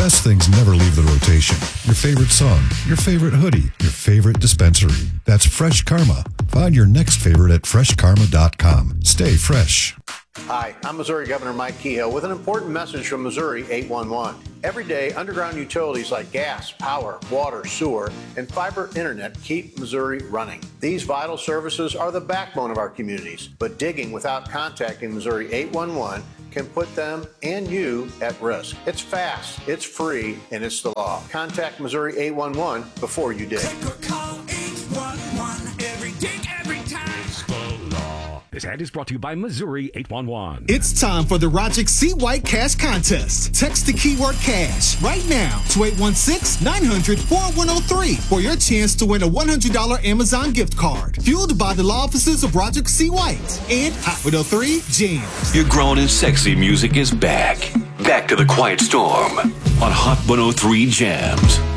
best things never leave the rotation. Your favorite song, your favorite hoodie, your favorite dispensary. That's Fresh Karma. Find your next favorite at freshkarma.com. Stay fresh. Hi, I'm Missouri Governor Mike Kehoe with an important message from Missouri 811. Every day, underground utilities like gas, power, water, sewer, and fiber internet keep Missouri running. These vital services are the backbone of our communities, but digging without contacting Missouri 811 can put them and you at risk. It's fast, it's free, and it's the law. Contact Missouri 811 before you dig. Call 811 every dig, every time. It's the law. This ad is brought to you by Missouri 811. It's time for the Rogic C. White Cash Contest. Text the keyword cash right now to 816-900-4103 for your chance to win a $100 Amazon gift card. Fueled by the law offices of Rogic C. White and Hot 103 Jams. Your grown and sexy music is back. Back to the Quiet Storm on Hot 103 Jams.